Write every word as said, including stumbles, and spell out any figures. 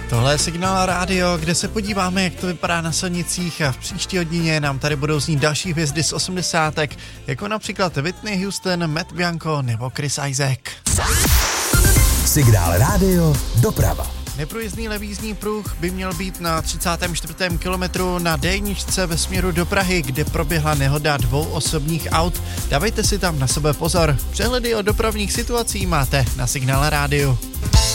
Tohle je Signál rádio, kde se podíváme, jak to vypadá na silnicích a v příští hodině nám tady budou znít další hvězdy z osmdesátek, jako například Whitney Houston, Matt Bianco nebo Chris Isaak. Signál rádio, doprava. Neprůjezdný levízní pruh by měl být na třicátém čtvrtém kilometru na dé jedna ve směru do Prahy, kde proběhla nehoda dvou osobních aut. Dávejte si tam na sebe pozor. Přehledy o dopravních situacích máte na Signál rádiu.